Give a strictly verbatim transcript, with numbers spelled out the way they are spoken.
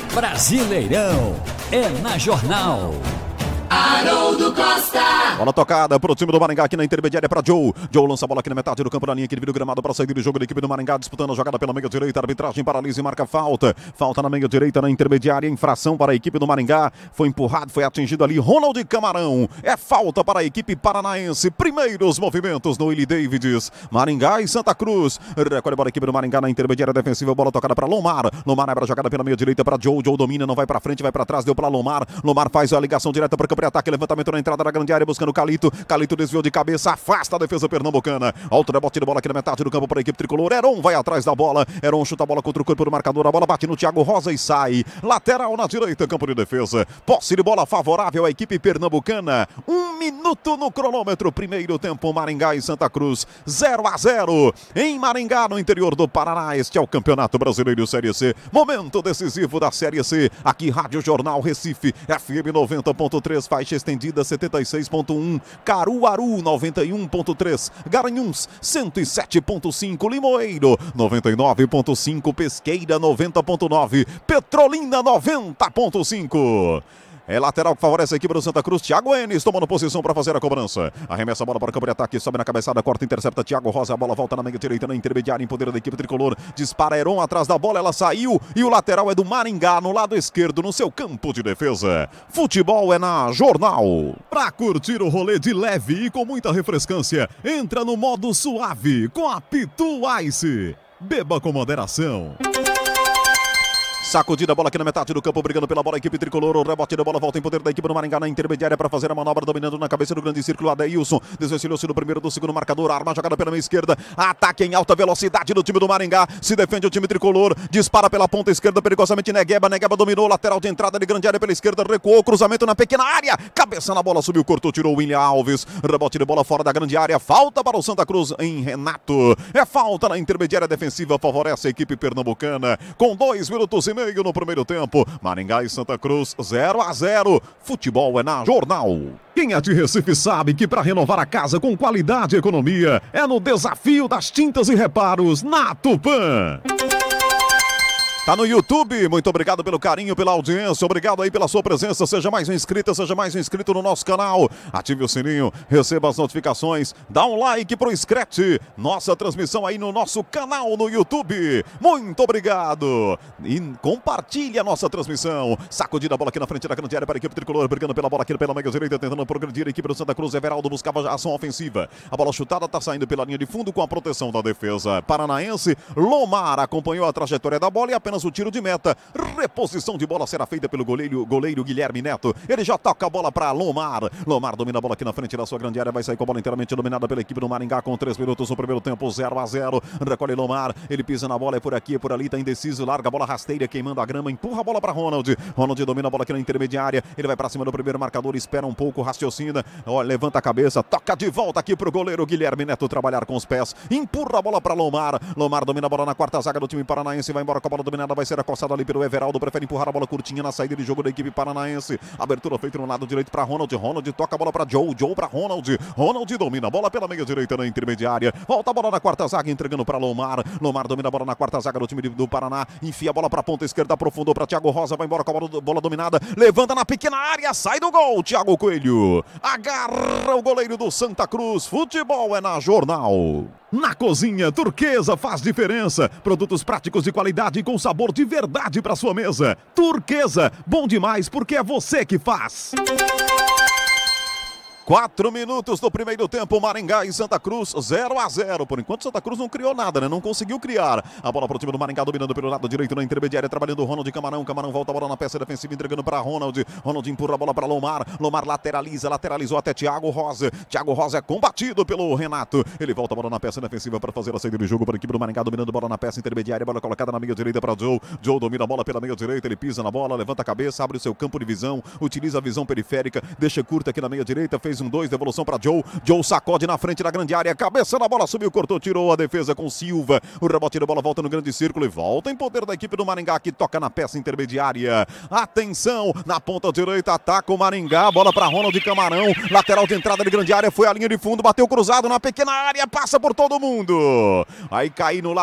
Brasileirão é na Jornal. Haroldo Costa. Bola tocada pro time do Maringá aqui na intermediária para Joe. Joe lança a bola aqui na metade do campo, na linha que divide o gramado para sair do jogo da equipe do Maringá, disputando a jogada pela meia direita. A arbitragem paralisa e marca falta. Falta na meia direita, na intermediária. Infração para a equipe do Maringá. Foi empurrado, foi atingido ali Ronald Camarão. É falta para a equipe paranaense. Primeiros movimentos no Willie Davids. Maringá e Santa Cruz. Recolhe a bola a equipe do Maringá na intermediária defensiva. Bola tocada para Lomar. Lomar abre a jogada pela meia direita para Joe. Joe domina, não vai para frente, vai para trás. Deu para Lomar. Lomar faz a ligação direta para o campo de ataque. Levantamento na entrada da grande área, buscando o Calito. Calito desviou de cabeça, afasta a defesa pernambucana. Alto rebote de bola aqui na metade do campo para a equipe tricolor. Heron vai atrás da bola. Heron chuta a bola contra o corpo do marcador. A bola bate no Thiago Rosa e sai. Lateral na direita, campo de defesa. Posse de bola favorável à equipe pernambucana. Um minuto no cronômetro. Primeiro tempo, Maringá e Santa Cruz. zero a zero. Em Maringá, no interior do Paraná. Este é o Campeonato Brasileiro Série C. Momento decisivo da Série C. Aqui, Rádio Jornal Recife. F M noventa ponto três, faixa estendida setenta e seis ponto um. Caruaru noventa e um ponto três. Garanhuns cento e sete ponto cinco. Limoeiro noventa e nove ponto cinco. Pesqueira noventa ponto nove. Petrolina noventa ponto cinco. É lateral que favorece a equipe do Santa Cruz. Thiago Enes tomando posição para fazer a cobrança. Arremessa a bola para o campo de ataque. Sobe na cabeçada, corta, intercepta Thiago Rosa. A bola volta na meia direita, na intermediária, em poder da equipe tricolor. Dispara Heron atrás da bola. Ela saiu e o lateral é do Maringá, no lado esquerdo, no seu campo de defesa. Futebol é na Jornal. Pra curtir o rolê de leve e com muita refrescância, entra no modo suave com a Pitu Ice. Beba com moderação. Sacudida a bola aqui na metade do campo, brigando pela bola, a equipe tricolor. O rebote da bola volta em poder da equipe do Maringá na intermediária para fazer a manobra, dominando na cabeça do grande círculo. Adeilson desvencilhou-se no primeiro do segundo marcador. Arma a jogada pela meia esquerda. Ataque em alta velocidade do time do Maringá. Se defende o time tricolor. Dispara pela ponta esquerda, perigosamente Negueba. Negueba dominou, lateral de entrada de grande área pela esquerda. Recuou, cruzamento na pequena área. Cabeça na bola, subiu, cortou, tirou o William Alves. Rebote de bola fora da grande área. Falta para o Santa Cruz em Renato. É falta na intermediária defensiva, favorece a equipe pernambucana. Com dois minutos e meio no primeiro tempo. Maringá e Santa Cruz, zero a zero. Futebol é na Jornal. Quem é de Recife sabe que para renovar a casa com qualidade e economia é no Desafio das Tintas e Reparos na Tupã. Tá no YouTube, muito obrigado pelo carinho, pela audiência, obrigado aí pela sua presença, seja mais um inscrito, seja mais um inscrito no nosso canal, ative o sininho, receba as notificações, dá um like pro Scratch, nossa transmissão aí no nosso canal no YouTube, muito obrigado, e compartilhe a nossa transmissão, sacudida a bola aqui na frente da grande área para a equipe tricolor, brigando pela bola aqui pela meia direita, tentando progredir a equipe do Santa Cruz. Everaldo buscava a ação ofensiva, a bola chutada tá saindo pela linha de fundo com a proteção da defesa paranaense. Lomar acompanhou a trajetória da bola e apenas o tiro de meta. Reposição de bola será feita pelo goleiro, goleiro Guilherme Neto. Ele já toca a bola para Lomar. Lomar domina a bola aqui na frente da sua grande área. Vai sair com a bola inteiramente dominada pela equipe do Maringá com três minutos no primeiro tempo. zero a zero. Recolhe Lomar. Ele pisa na bola. É por aqui, é por ali. Tá indeciso. Larga a bola rasteira, queimando a grama. Empurra a bola para Ronald. Ronald domina a bola aqui na intermediária. Ele vai para cima do primeiro marcador. Espera um pouco. Raciocina. Olha, levanta a cabeça. Toca de volta aqui pro goleiro Guilherme Neto trabalhar com os pés. Empurra a bola para Lomar. Lomar domina a bola na quarta zaga do time paranaense. Vai embora com a bola dominada. Vai ser acossado ali pelo Everaldo, prefere empurrar a bola curtinha na saída de jogo da equipe paranaense. Abertura feita no lado direito para Ronald. Ronald toca a bola para Joe. Joe para Ronald. Ronald domina a bola pela meia direita na intermediária. Volta a bola na quarta zaga, entregando para Lomar. Lomar domina a bola na quarta zaga do time do Paraná. Enfia a bola para a ponta esquerda, aprofundou para Thiago Rosa. Vai embora com a bola, bola dominada. Levanta na pequena área, sai do gol. Thiago Coelho agarra o goleiro do Santa Cruz. Futebol é na Jornal. Na cozinha, Turquesa faz diferença. Produtos práticos de qualidade com sabor de verdade para sua mesa. Turquesa, bom demais porque é você que faz. Quatro minutos do primeiro tempo, Maringá e Santa Cruz, zero a zero. Por enquanto, Santa Cruz não criou nada, né? Não conseguiu criar. A bola para o time do Maringá, dominando pelo lado direito na intermediária, trabalhando o Ronald Camarão. Camarão volta a bola na peça defensiva, entregando para Ronald. Ronald empurra a bola para Lomar. Lomar lateraliza, lateralizou até Thiago Rosa. Thiago Rosa é combatido pelo Renato. Ele volta a bola na peça defensiva para fazer a saída de jogo para a equipe do Maringá, dominando a bola na peça intermediária. Bola colocada na meia direita para Joe. Joe domina a bola pela meia direita, ele pisa na bola, levanta a cabeça, abre o seu campo de visão, utiliza a visão periférica, deixa curta aqui na meia direita, fez um dois, devolução para Joe. Joe sacode na frente da grande área. Cabeça na bola, subiu, cortou, tirou a defesa com Silva. O rebote da bola volta no grande círculo e volta em poder da equipe do Maringá, que toca na peça intermediária. Atenção, na ponta direita, ataca o Maringá. Bola para Ronald Camarão. Lateral de entrada de grande área, foi a linha de fundo, bateu cruzado na pequena área, passa por todo mundo. Aí cai no lado